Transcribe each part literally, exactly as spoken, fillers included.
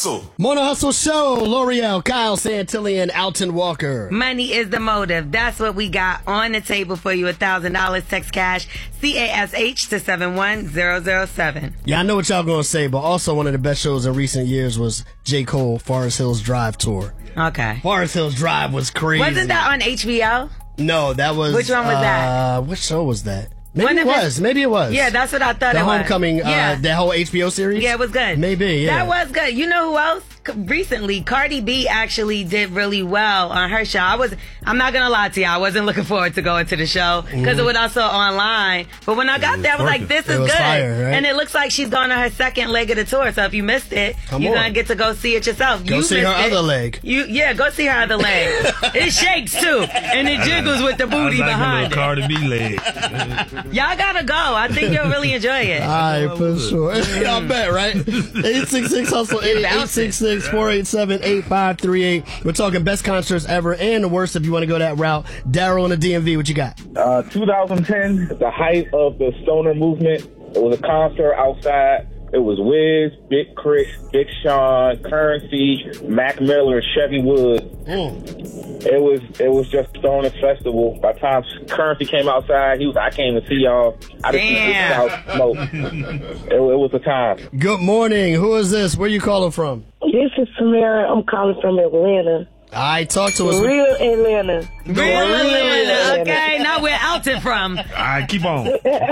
Hustle. Morning Hustle Show. L'Oreal, Kyle Santillan, Alton Walker. Money is the motive. That's what we got on the table for you. one thousand dollars text cash, C A S H to seven one zero zero seven. Yeah, I know what y'all going to say, but also one of the best shows in recent years was J. Cole, Forest Hills Drive Tour. Okay. Forest Hills Drive was crazy. Wasn't that on H B O? No, that was... Which one was uh, that? Which show was that? Maybe One it of was. his- Maybe it was. Yeah, that's what I thought the it was. Homecoming, Yeah. uh, that whole H B O series? Yeah, it was good. Maybe, yeah. That was good. You know who else? C- Recently, Cardi B actually did really well on her show. I was, I'm not gonna lie to you, I wasn't looking forward to going to the show because Mhm. it was also online. But when I got there, I was like, this It is was good. fire, right? And it looks like she's going on her second leg of the tour. So if you missed it, Come you're on. gonna get to go see it yourself. Go you see her missed it. other leg. You, yeah, go see her other leg. It shakes too, and it jiggles with the booty I like behind a it. little Cardi B leg. Y'all gotta go. I think you'll really enjoy it. All right, for sure. I bet, right? eight six six hustle eight, eight six six, four eight seven, eight five three eight. We're talking best concerts ever and the worst if you want to go that route. Daryl in the D M V, what you got? Uh, two thousand ten, the height of the stoner movement. It was a concert outside. It was Wiz, Big Chris, Big Sean, Currency, Mac Miller, Chevy Woods. Mm. It was it was just Stoner Festival. By the time Currency came outside, he was I came to see y'all. I just Damn. out smoke. it, it was a time. Good morning. Who is this? Where you calling from? This is Samara. I'm calling from Atlanta. All right, talk to us. Real Atlanta. Real Atlanta, okay. Now we're Alton from. All right, keep on.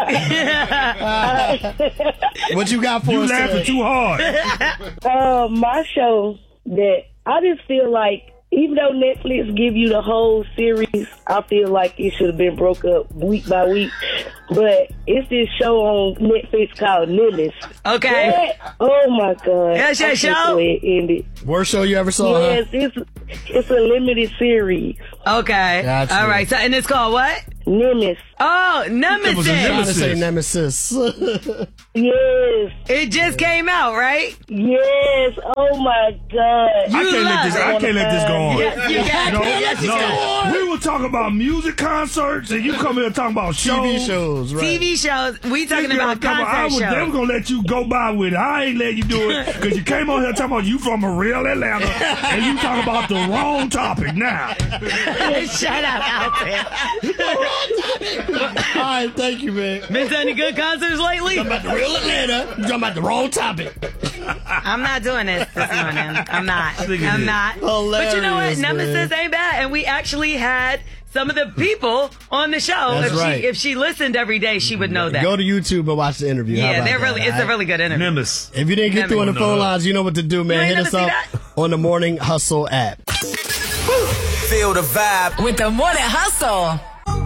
What you got for You us laughing today? too hard. Uh, my show that I just feel like, even though Netflix give you the whole series, I feel like it should have been broke up week by week. But it's this show on Netflix called Nemesis. Okay. What? Oh my God! That's your I can't show? wait to end it. Worst show you ever saw? Yes, it's it's a limited series. Okay. Gotcha. All right. So, and it's called what? Nemesis. Oh, Nemesis. was a Huh? Trying to say Nemesis. Nemesis. Yes, It just came out, right? yes. Oh my God! I can't let love this. it. I can't let this go on. Yes, you got No, it. Yes, you got no. We were talking about music concerts, and you come here talking about T shows. V shows, right? T V shows. We talking This girl about talking I concert was never shows. gonna let you go by with it. I ain't letting you do it because you came on here talking about you from a real Atlanta, and you talking about the wrong topic now. Shut up, Alton. All right, thank you, man. Been to any good concerts lately? Talking about the real Atlanta. You talking about the wrong topic. I'm not doing this this morning. I'm not. Look at I'm this. not. But you know what? Hilarious, Nemesis man. ain't bad. And we actually had some of the people on the show. That's if right. she if she listened every day, she would know that. Go to YouTube and watch the interview. How yeah, about they're that, really all it's a right? really good interview. Nemesis. If you didn't get through on the Never phone know. lines, you know what to do, man. ain't Hit us never up see on the Morning Hustle app. Feel the vibe. With the Morning Hustle.